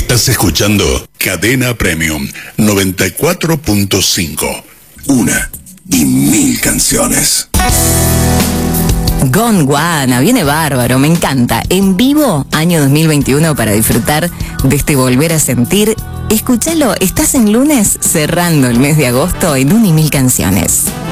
Estás escuchando Cadena Premium 94.5. Una y mil canciones. Gondwana, viene bárbaro, me encanta. En vivo, año 2021, para disfrutar de este volver a sentir. Escúchalo, estás en lunes cerrando el mes de agosto en 1 y 1000 canciones.